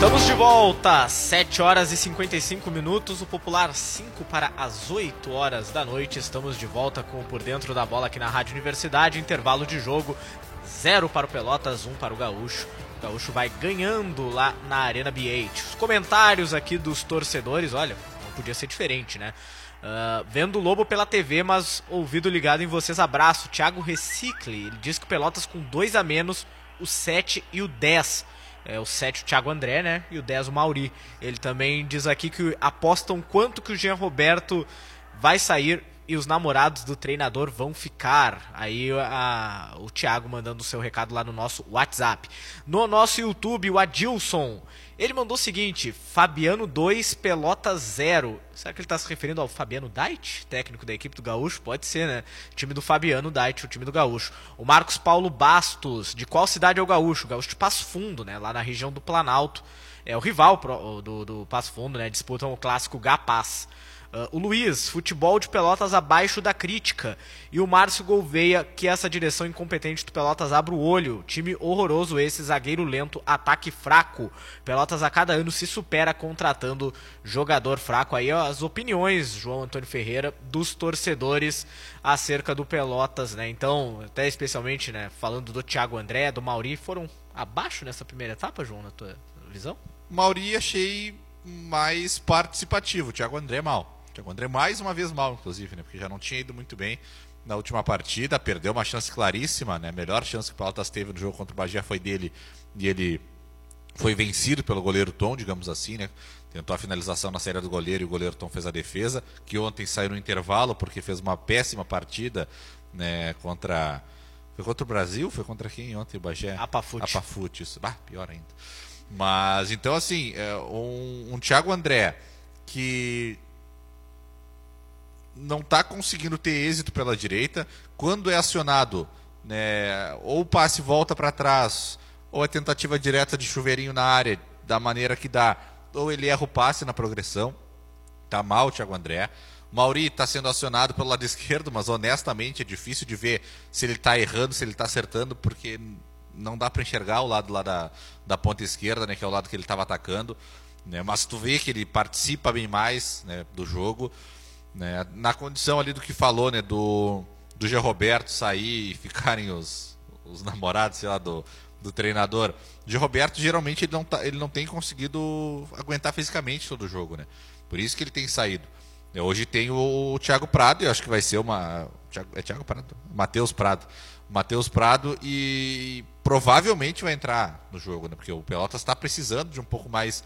Estamos de volta, 7 horas e 55 minutos, o popular 5 para as 8 horas da noite. Estamos de volta com o Por Dentro da Bola aqui na Rádio Universidade. Intervalo de jogo, 0 para o Pelotas, 1 para o Gaúcho. O Gaúcho vai ganhando lá na Arena BH. Os comentários aqui dos torcedores, olha, não podia ser diferente, né? Vendo o Lobo pela TV, mas ouvido ligado em vocês, abraço. Thiago Recicle, ele diz que o Pelotas com 2 a menos, o 7 e o 10. O 7 o Thiago André, né? E o 10 o Mauri. Ele também diz aqui que apostam quanto que o Jean Roberto vai sair e os namorados do treinador vão ficar. Aí o Thiago mandando o seu recado lá no nosso WhatsApp. No nosso YouTube, o Adilson, ele mandou o seguinte: Fabiano 2, Pelotas 0. Será que ele está se referindo ao Fabiano Dait, técnico da equipe do Gaúcho? Pode ser, né? O time do Fabiano Dait, o time do Gaúcho. O Marcos Paulo Bastos, de qual cidade é o Gaúcho? O Gaúcho de Passo Fundo, né? Lá na região do Planalto. É o rival do Passo Fundo, né? Disputam o clássico Gapaz. O Luiz, futebol de Pelotas abaixo da crítica. E o Márcio Gouveia, que essa direção incompetente do Pelotas abre o olho. Time horroroso esse, zagueiro lento, ataque fraco. Pelotas a cada ano se supera contratando jogador fraco. Aí ó, as opiniões, João Antônio Ferreira, dos torcedores acerca do Pelotas, né? Então, até especialmente, né, falando do Thiago André, do Mauri, foram abaixo nessa primeira etapa, João, na tua visão? Mauri achei mais participativo, Thiago André mal. Thiago André mais uma vez mal, inclusive, né? Porque já não tinha ido muito bem na última partida, perdeu uma chance claríssima, né? A melhor chance que o Pelotas teve no jogo contra o Bagé foi dele e ele foi vencido pelo goleiro Tom, digamos assim, né? Tentou a finalização na saída do goleiro e o goleiro Tom fez a defesa, que ontem saiu no intervalo porque fez uma péssima partida, né? Foi contra o Brasil? Foi contra quem ontem o Bagé? Apafute, isso. Pior ainda. Mas, então, assim, um Thiago André que não está conseguindo ter êxito pela direita, quando é acionado, né, ou o passe volta para trás, ou a tentativa direta de chuveirinho na área, da maneira que dá, ou ele erra o passe na progressão. Tá mal o Thiago André. Mauri está sendo acionado pelo lado esquerdo, mas honestamente é difícil de ver se ele está errando, se ele está acertando, porque não dá para enxergar o lado lá da ponta esquerda, né, que é o lado que ele estava atacando, né, mas tu vê que ele participa bem mais, né, do jogo, né, na condição ali do que falou, né, do Jean Roberto sair e ficarem os namorados, sei lá, do treinador. O Jean Roberto geralmente ele não tem conseguido aguentar fisicamente todo o jogo, né, por isso que ele tem saído. Hoje tem o Thiago Prado, eu acho que vai ser Thiago Prado? Matheus Prado, e provavelmente vai entrar no jogo, né? Porque o Pelotas está precisando de um pouco mais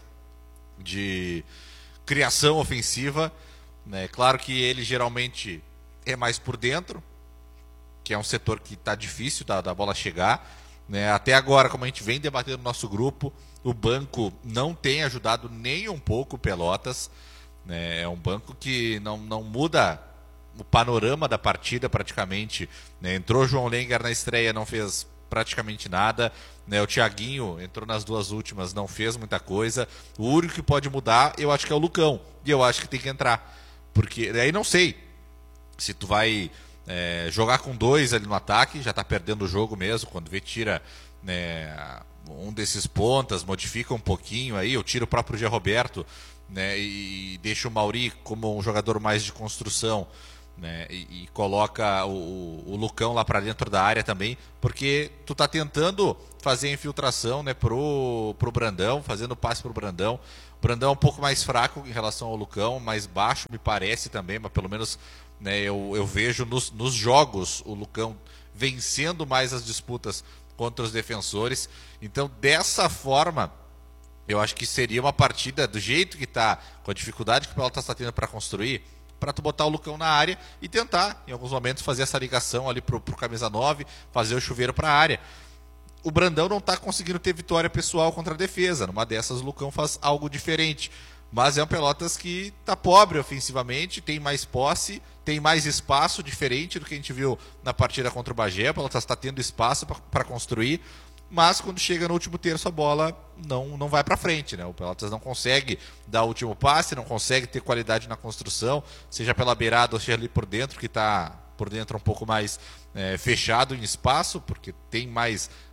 de criação ofensiva, né? Claro que ele geralmente é mais por dentro, que é um setor que está difícil da bola chegar, né? Até agora, como a gente vem debatendo no nosso grupo, o banco não tem ajudado nem um pouco o Pelotas, né? É um banco que não muda o panorama da partida praticamente, né? Entrou o João Lenger na estreia, não fez praticamente nada, né? O Thiaguinho entrou nas duas últimas, não fez muita coisa. O único que pode mudar, eu acho que é o Lucão, e eu acho que tem que entrar, porque aí não sei se tu vai jogar com 2 ali no ataque, já está perdendo o jogo mesmo, quando vê tira, né, um desses pontas, modifica um pouquinho aí, eu tiro o próprio Jean Roberto, né, e deixa o Mauri como um jogador mais de construção, né, e coloca o Lucão lá para dentro da área também, porque tu tá tentando fazer a infiltração, né, pro Brandão, fazendo passe pro Brandão. O Brandão é um pouco mais fraco em relação ao Lucão, mais baixo me parece também, mas pelo menos, né, eu vejo nos jogos o Lucão vencendo mais as disputas contra os defensores. Então, dessa forma, eu acho que seria uma partida do jeito que está, com a dificuldade que o Pelotas está tendo para construir, para tu botar o Lucão na área e tentar, em alguns momentos, fazer essa ligação ali pro camisa 9, fazer o chuveiro para a área. O Brandão não está conseguindo ter vitória pessoal contra a defesa. Numa dessas, o Lucão faz algo diferente. Mas é um Pelotas que está pobre ofensivamente, tem mais posse, tem mais espaço, diferente do que a gente viu na partida contra o Bagé. O Pelotas está tendo espaço para construir, mas quando chega no último terço a bola não vai para frente, né? O Pelotas não consegue dar o último passe, não consegue ter qualidade na construção, seja pela beirada ou seja ali por dentro, que está por dentro um pouco mais fechado em espaço, porque tem mais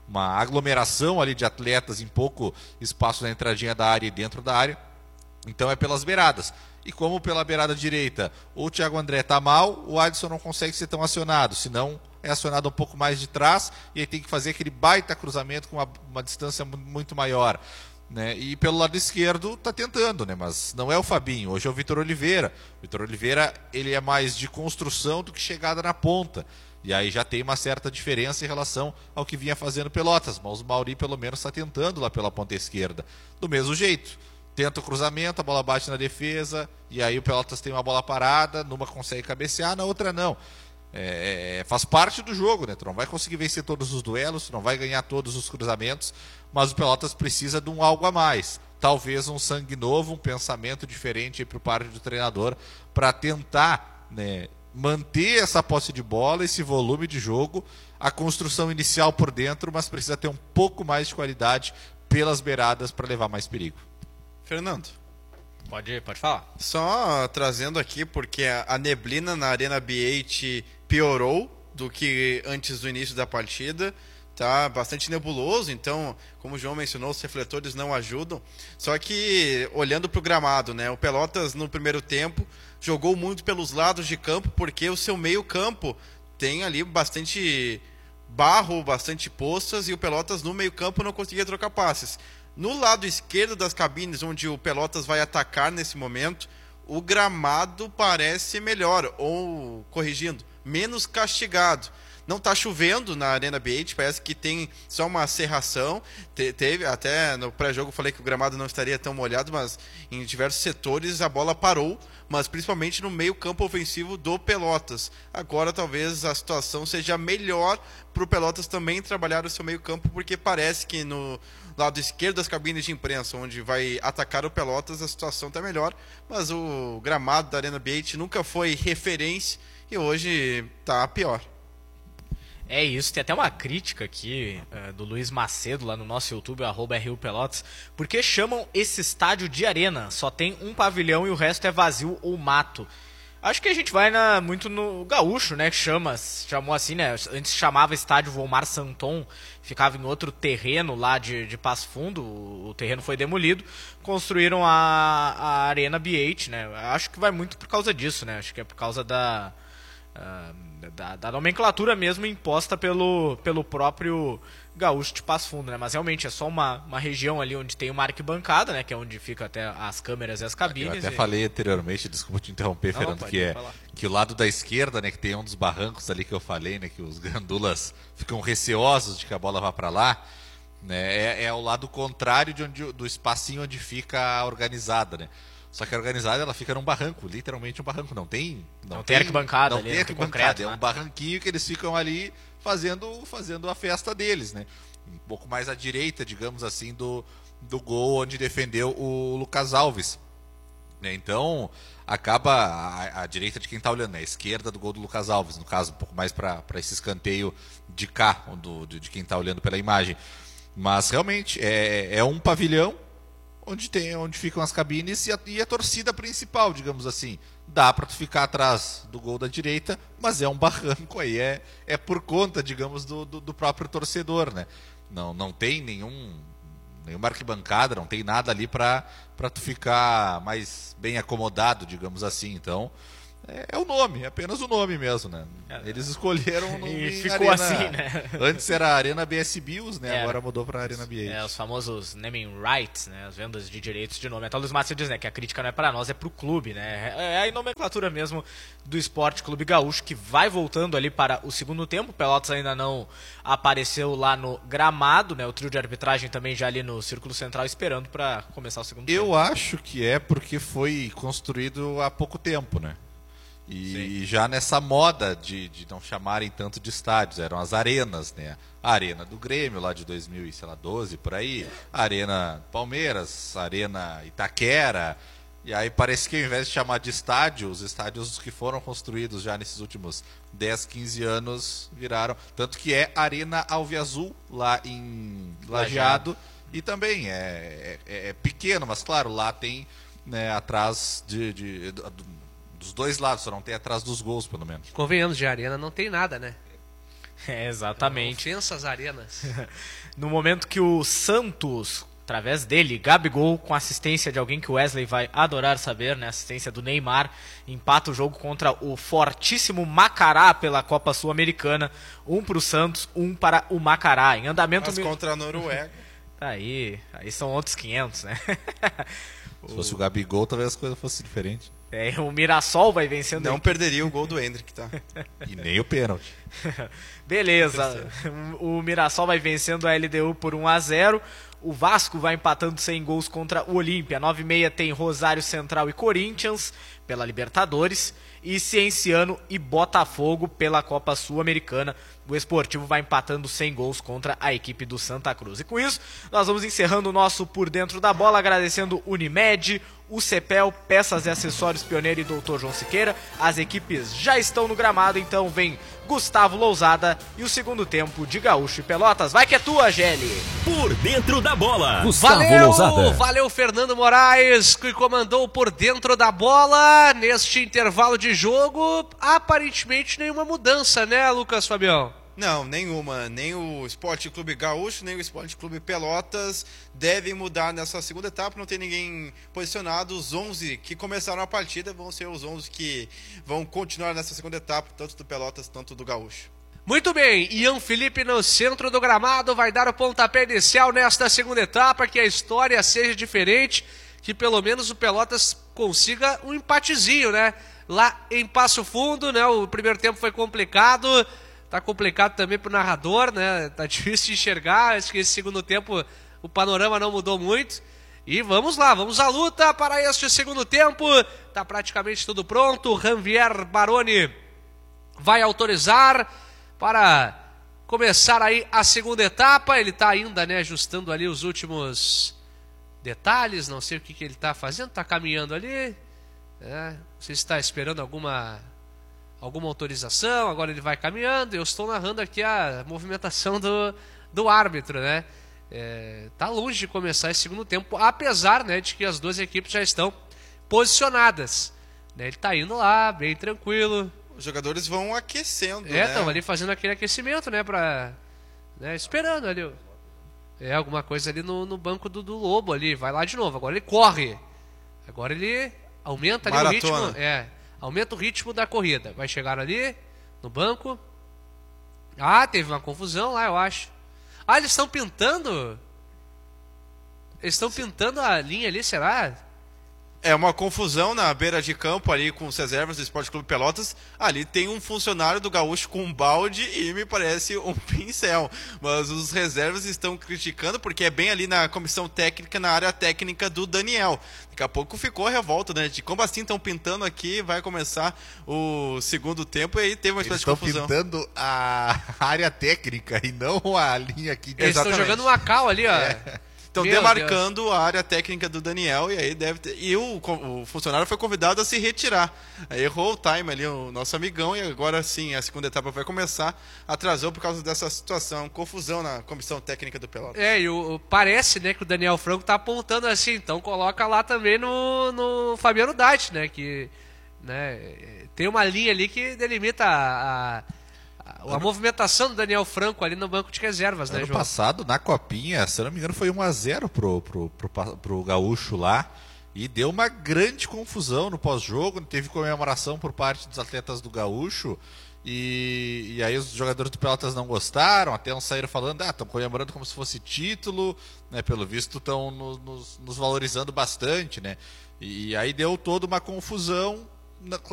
uma aglomeração ali de atletas em pouco espaço na entradinha da área e dentro da área. Então é pelas beiradas. E como pela beirada direita o Thiago André está mal, o Adson não consegue ser tão acionado, senão é acionado um pouco mais de trás e aí tem que fazer aquele baita cruzamento com uma distância muito maior. Né? E pelo lado esquerdo está tentando, né? Mas não é o Fabinho, hoje é o Vitor Oliveira. O Vitor Oliveira ele é mais de construção do que chegada na ponta. E aí já tem uma certa diferença em relação ao que vinha fazendo Pelotas, mas o Mauri pelo menos está tentando lá pela ponta esquerda. Do mesmo jeito, tenta o cruzamento, a bola bate na defesa, e aí o Pelotas tem uma bola parada, numa consegue cabecear, na outra não. Faz parte do jogo, né? Tu não vai conseguir vencer todos os duelos, tu não vai ganhar todos os cruzamentos, mas o Pelotas precisa de um algo a mais. Talvez um sangue novo, um pensamento diferente para o parte do treinador, para tentar, né, manter essa posse de bola, esse volume de jogo, a construção inicial por dentro, mas precisa ter um pouco mais de qualidade pelas beiradas para levar mais perigo. Fernando. Pode falar. Só trazendo aqui, porque a neblina na Arena BH piorou do que antes do início da partida. Tá bastante nebuloso, então, como o João mencionou, os refletores não ajudam. Só que, olhando para o gramado, né, o Pelotas no primeiro tempo jogou muito pelos lados de campo, porque o seu meio campo tem ali bastante barro, bastante poças, e o Pelotas no meio campo não conseguia trocar passes. No lado esquerdo das cabines, onde o Pelotas vai atacar nesse momento, o gramado parece melhor, ou, corrigindo, menos castigado. Não está chovendo na Arena BH, parece que tem só uma cerração. Teve, até no pré-jogo falei que o gramado não estaria tão molhado, mas em diversos setores a bola parou, mas principalmente no meio campo ofensivo do Pelotas. Agora talvez a situação seja melhor para o Pelotas também trabalhar o seu meio campo, porque parece que no lado esquerdo das cabines de imprensa, onde vai atacar o Pelotas, a situação está melhor, mas o gramado da Arena BH nunca foi referência e hoje está pior. É isso, tem até uma crítica aqui do Luiz Macedo lá no nosso YouTube, @RUPelotas, porque chamam esse estádio de arena, só tem um pavilhão e o resto é vazio ou mato. Acho que a gente vai muito no gaúcho, né, que chamou assim, né, antes chamava estádio Volmar Santon, ficava em outro terreno lá de Passo Fundo, o terreno foi demolido, construíram a Arena BH, né, acho que vai muito por causa disso, né, acho que é por causa da nomenclatura mesmo imposta pelo próprio gaúcho de Passo Fundo, né? Mas realmente é só uma região ali onde tem uma arquibancada, né? Que é onde fica até as câmeras e as cabines. Eu até falei anteriormente, desculpa te interromper, Fernando, que o lado da esquerda, né? Que tem um dos barrancos ali que eu falei, né? Que os gandulas ficam receosos de que a bola vá para lá, né? É o lado contrário do espacinho onde fica a organizada, né? Só que a organizada ela fica num barranco, literalmente um barranco. Não tem arquibancada ali, não tem arquibancada, é um barranquinho que eles ficam ali fazendo a festa deles, né? Um pouco mais à direita, digamos assim, do gol onde defendeu o Lucas Alves. Né? Então, acaba a direita de quem está olhando, né? A esquerda do gol do Lucas Alves, no caso, um pouco mais para esse escanteio de cá, de quem está olhando pela imagem. Mas, realmente, é um pavilhão onde ficam as cabines e a torcida principal, digamos assim. Dá para tu ficar atrás do gol da direita, mas é um barranco aí, é por conta, digamos, do próprio torcedor, né? Não tem nenhuma arquibancada, não tem nada ali para tu ficar mais bem acomodado, digamos assim. Então, é o nome, é apenas o nome mesmo, né? Eles escolheram o nome e ficou Arena. assim, né? Antes era a Arena BS Bills, né? Agora mudou para a Arena BH. Os famosos naming rights, né? As vendas de direitos de nome. Até o Luiz Márcio diz, né? Que a crítica não é para nós, é para o clube, né? É a nomenclatura mesmo do Esporte Clube Gaúcho, que vai voltando ali para o segundo tempo. O Pelotas ainda não apareceu lá no gramado, né? O trio de arbitragem também já ali no Círculo Central esperando para começar o segundo tempo. Eu acho que é porque foi construído há pouco tempo, né? E já nessa moda de não chamarem tanto de estádios, eram as arenas, né? A Arena do Grêmio, lá de 2012, por aí, a Arena Palmeiras, a Arena Itaquera, e aí parece que ao invés de chamar de estádio, os estádios que foram construídos já nesses últimos 10, 15 anos viraram, tanto que é Arena Alviazul, lá em Lajeado, e também é pequeno, mas claro, lá tem, né, atrás dos dois lados, só não tem atrás dos gols, pelo menos. Convenhamos, de arena não tem nada, né? Exatamente. Ofensas arenas. No momento que o Santos, através dele, Gabigol, com assistência de alguém que o Wesley vai adorar saber, né? Assistência do Neymar, empata o jogo contra o fortíssimo Macará pela Copa Sul-Americana. 1 para o Santos, 1 para o Macará. Em andamento... Mas contra a Noruega. Tá aí são outros 500, né? Se fosse o Gabigol, talvez as coisas fossem diferentes. O Mirassol vai vencendo... Não perderia o gol do Endrick, tá? E nem o pênalti. Beleza, o Mirassol vai vencendo a LDU por 1-0. O Vasco vai empatando sem gols contra o Olímpia. 9h30 tem Rosário Central e Corinthians pela Libertadores. E Cienciano e Botafogo pela Copa Sul-Americana. O Esportivo vai empatando sem gols contra a equipe do Santa Cruz. E com isso, nós vamos encerrando o nosso Por Dentro da Bola, agradecendo Unimed, o Cepel, Peças e Acessórios Pioneiro e Dr. João Siqueira. As equipes já estão no gramado, então vem Gustavo Lousada e o segundo tempo de Gaúcho e Pelotas. Vai que é tua, Gelli! Por Dentro da Bola, Gustavo Valeu, Lousada. valeu Fernando Moraes, que comandou Por Dentro da Bola. Neste intervalo de jogo, aparentemente nenhuma mudança, né, Lucas Fabião? Não, nenhuma. Nem o Esporte Clube Gaúcho, nem o Esporte Clube Pelotas devem mudar nessa segunda etapa. Não tem ninguém posicionado. Os 11 que começaram a partida vão ser os 11 que vão continuar nessa segunda etapa, tanto do Pelotas, tanto do Gaúcho. Muito bem, Ian Felipe no centro do gramado vai dar o pontapé inicial nesta segunda etapa, que a história seja diferente, que pelo menos o Pelotas consiga um empatezinho, né? Lá em Passo Fundo, né? O primeiro tempo foi complicado. Tá complicado também pro narrador, né? Tá difícil de enxergar. Acho que esse segundo tempo o panorama não mudou muito. E vamos lá, vamos à luta para este segundo tempo. Tá praticamente tudo pronto. Javier Baroni vai autorizar para começar aí a segunda etapa. Ele tá ainda, né, ajustando ali os últimos detalhes. Não sei o que ele tá fazendo. Tá caminhando ali. Não sei se está esperando alguma autorização, agora ele vai caminhando. Eu estou narrando aqui a movimentação do árbitro, né? Tá longe de começar esse segundo tempo, apesar, né, de que as duas equipes já estão posicionadas, né? Ele tá indo lá, bem tranquilo. Os jogadores vão aquecendo, né? Estão ali fazendo aquele aquecimento, né, né, esperando ali. Alguma coisa ali no banco do Lobo ali, vai lá de novo. Agora ele corre. Agora ele aumenta ali Maratona. o ritmo. Aumenta o ritmo da corrida. Vai chegar ali, no banco. Teve uma confusão lá, eu acho. Eles estão pintando? Eles estão pintando a linha ali, será? É uma confusão na beira de campo ali com os reservas do Esporte Clube Pelotas. Ali tem um funcionário do Gaúcho com um balde e me parece um pincel. Mas os reservas estão criticando porque é bem ali na comissão técnica, na área técnica do Daniel. Daqui a pouco ficou a revolta, né? De como assim estão pintando aqui, vai começar o segundo tempo e aí teve uma espécie de confusão. Eles estão pintando a área técnica e não a linha aqui. Eles estão jogando uma cal ali, ó. Estão demarcando a área técnica do Daniel e aí deve ter... E o funcionário foi convidado a se retirar. Aí errou o time ali, o nosso amigão, e agora sim, a segunda etapa vai começar. Atrasou por causa dessa situação, confusão na comissão técnica do Pelotas. Parece, né, que o Daniel Franco tá apontando assim, então coloca lá também no Fabiano Dait, né, que, né, tem uma linha ali que delimita a movimentação do Daniel Franco ali no banco de reservas, né, Ano João? passado, na Copinha, se eu não me engano, foi 1-0 pro Gaúcho lá. E deu uma grande confusão no pós-jogo. Teve comemoração por parte dos atletas do Gaúcho. E aí os jogadores do Pelotas não gostaram. Até uns saíram falando, estão comemorando como se fosse título, né? Pelo visto estão nos valorizando bastante, né? E aí deu toda uma confusão.